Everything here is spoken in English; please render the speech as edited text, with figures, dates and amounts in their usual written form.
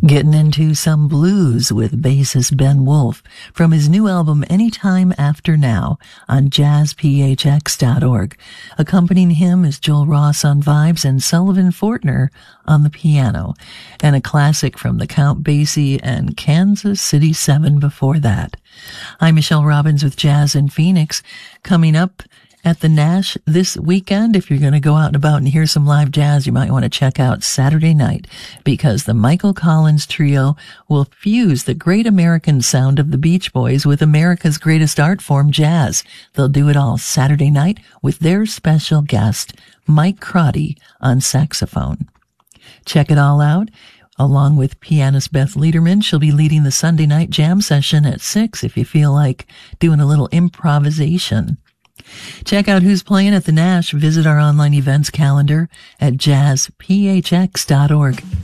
Getting into some blues with bassist Ben Wolf from his new album Anytime After Now on jazzphx.org. Accompanying him is Joel Ross on vibes and Sullivan Fortner on the piano. And a classic from the Count Basie and Kansas City 7 before that. I'm Michelle Robbins with Jazz in Phoenix. Coming up at the Nash this weekend, if you're going to go out and about and hear some live jazz, you might want to check out Saturday night, because the Michael Collins Trio will fuse the great American sound of the Beach Boys with America's greatest art form, jazz. They'll do it all Saturday night with their special guest, Mike Crotty, on saxophone. Check it all out. Along with pianist Beth Lederman, she'll be leading the Sunday night jam session at 6 if you feel like doing a little improvisation. Check out who's playing at the Nash. Visit our online events calendar at jazzphx.org.